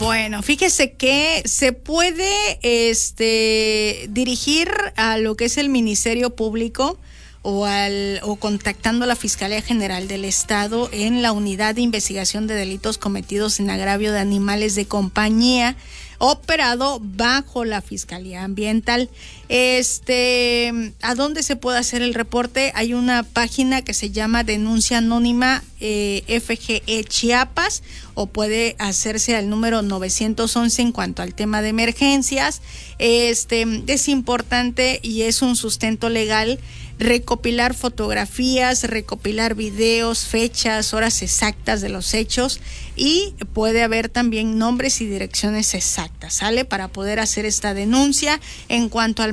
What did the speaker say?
Bueno, fíjese que se puede dirigir a lo que es el Ministerio Público o contactando a la Fiscalía General del Estado en la Unidad de Investigación de Delitos Cometidos en Agravio de Animales de Compañía, operado bajo la Fiscalía Ambiental. ¿A dónde se puede hacer el reporte? Hay una página que se llama Denuncia Anónima FGE Chiapas, o puede hacerse al número 911 en cuanto al tema de emergencias. Es importante y es un sustento legal recopilar fotografías, recopilar videos, fechas, horas exactas de los hechos, y puede haber también nombres y direcciones exactas, ¿sale? Para poder hacer esta denuncia en cuanto al